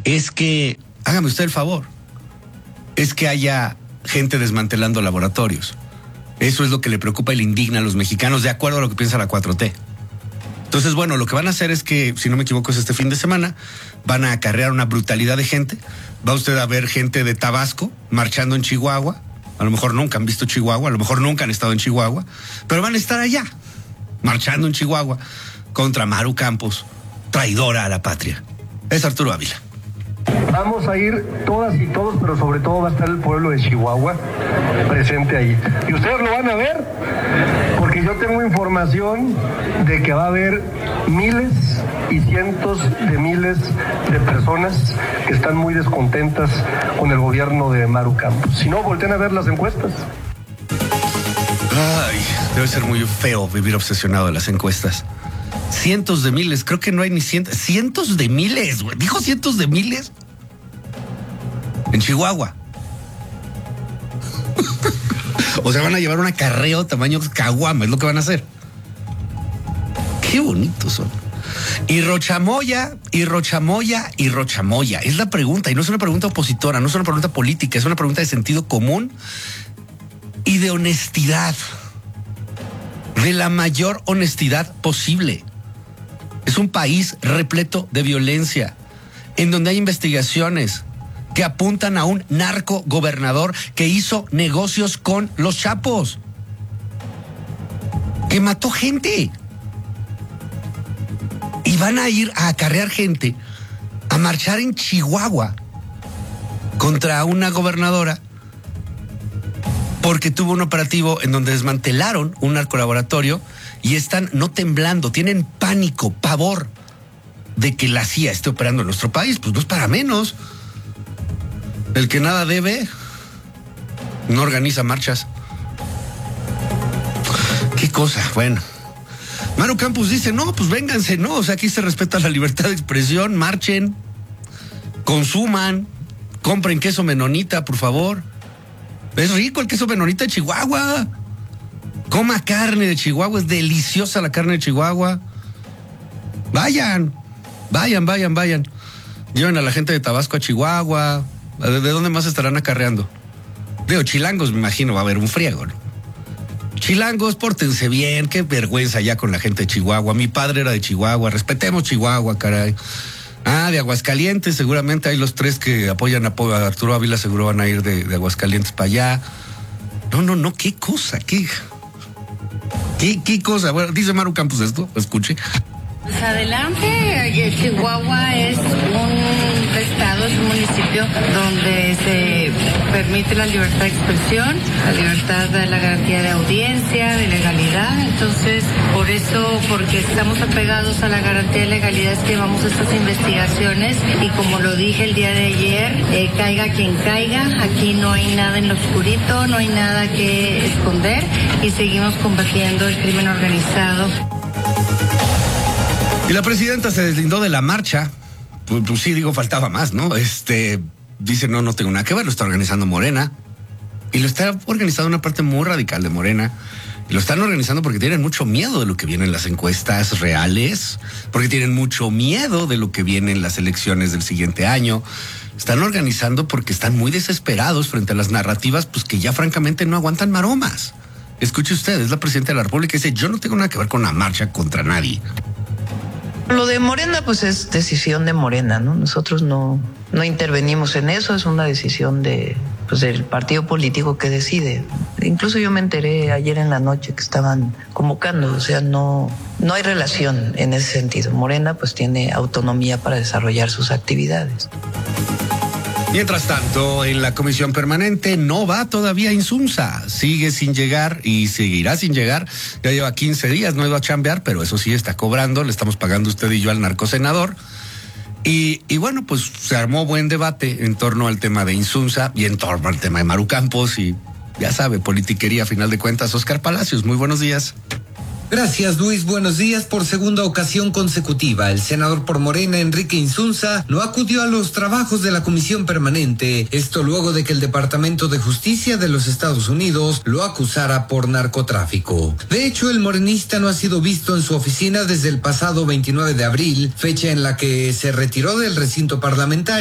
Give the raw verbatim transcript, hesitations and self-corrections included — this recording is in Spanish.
es que, hágame usted el favor, es que haya gente desmantelando laboratorios. Eso es lo que le preocupa y le indigna a los mexicanos, de acuerdo a lo que piensa la cuatro T. Entonces, bueno, lo que van a hacer es que, si no me equivoco, es este fin de semana, van a acarrear una brutalidad de gente. Va usted a ver gente de Tabasco marchando en Chihuahua. A lo mejor nunca han visto Chihuahua, a lo mejor nunca han estado en Chihuahua, pero van a estar allá, marchando en Chihuahua contra Maru Campos, traidora a la patria. Es Arturo Ávila. Vamos a ir todas y todos, pero sobre todo va a estar el pueblo de Chihuahua presente ahí. Y ustedes lo van a ver, porque yo tengo información de que va a haber miles y cientos de miles de personas que están muy descontentas con el gobierno de Maru Campos. Si no, volteen a ver las encuestas. Ay, debe ser muy feo vivir obsesionado de las encuestas. Cientos de miles, creo que no hay ni cientos, cientos de miles, güey. ¿Dijo cientos de miles? En Chihuahua. O sea, van a llevar un acarreo tamaño caguama, es lo que van a hacer. Qué bonitos son. Y Rochamoya, y Rochamoya, y Rochamoya. Es la pregunta, y no es una pregunta opositora, no es una pregunta política, es una pregunta de sentido común y de honestidad. De la mayor honestidad posible. Es un país repleto de violencia, en donde hay investigaciones que apuntan a un narco gobernador que hizo negocios con los chapos, que mató gente. Y van a ir a acarrear gente, a marchar en Chihuahua contra una gobernadora porque tuvo un operativo en donde desmantelaron un narcolaboratorio y están no temblando, tienen pánico, pavor de que la C I A esté operando en nuestro país. Pues no es para menos. El que nada debe no organiza marchas. ¿Qué cosa? Bueno. Maru Campos dice, no, pues vénganse, ¿no? O sea, aquí se respeta la libertad de expresión, marchen, consuman, compren queso menonita, por favor. Es rico el queso menonita de Chihuahua. Coma carne de Chihuahua, es deliciosa la carne de Chihuahua. Vayan, vayan, vayan, vayan. Lleven a la gente de Tabasco a Chihuahua. ¿De, de dónde más estarán acarreando? Digo, chilangos, me imagino, va a haber un friego, ¿no? Chilangos, pórtense bien, qué vergüenza ya con la gente de Chihuahua. Mi padre era de Chihuahua, respetemos Chihuahua, caray. Ah, de Aguascalientes, seguramente hay los tres que apoyan a Arturo Ávila, seguro van a ir de, de Aguascalientes para allá. No, no, no, qué cosa, qué... ¿Qué, qué cosa? Bueno, dice Maru Campos esto, escuche. Pues adelante, Chihuahua es un estado, es un municipio donde se permite la libertad de expresión, la libertad de la garantía de audiencia, de legalidad. Entonces, por eso, porque estamos apegados a la garantía de legalidad, es que llevamos estas investigaciones y como lo dije el día de ayer, eh, caiga quien caiga, aquí no hay nada en lo oscurito, no hay nada que esconder y seguimos combatiendo el crimen organizado. Y la presidenta se deslindó de la marcha. Pues, pues sí, digo, faltaba más, ¿no? Este, dice, no, no tengo nada que ver, lo está organizando Morena. Y lo está organizando una parte muy radical de Morena. Y lo están organizando porque tienen mucho miedo de lo que viene en las encuestas reales, porque tienen mucho miedo de lo que viene en las elecciones del siguiente año. Están organizando porque están muy desesperados frente a las narrativas, pues que ya francamente no aguantan maromas. Escuche usted, es la presidenta de la República y dice, yo no tengo nada que ver con la marcha contra nadie. Lo de Morena, pues es decisión de Morena, ¿no? Nosotros no, no intervenimos en eso, es una decisión de, pues, del partido político que decide. Incluso yo me enteré ayer en la noche que estaban convocando, o sea, no, no hay relación en ese sentido. Morena, pues, tiene autonomía para desarrollar sus actividades. Mientras tanto, en la comisión permanente no va todavía Insunza, sigue sin llegar y seguirá sin llegar. Ya lleva quince días, no ha ido a chambear, pero eso sí está cobrando, le estamos pagando usted y yo al narcosenador. Y, y bueno, pues se armó buen debate en torno al tema de Insunza y en torno al tema de Maru Campos y ya sabe, politiquería a final de cuentas. Oscar Palacios, muy buenos días. Gracias, Luis. Buenos días. Por segunda ocasión consecutiva, el senador por Morena, Enrique Insunza, no acudió a los trabajos de la comisión permanente. Esto luego de que el Departamento de Justicia de los Estados Unidos lo acusara por narcotráfico. De hecho, el morenista no ha sido visto en su oficina desde el pasado veintinueve de abril, fecha en la que se retiró del recinto parlamentario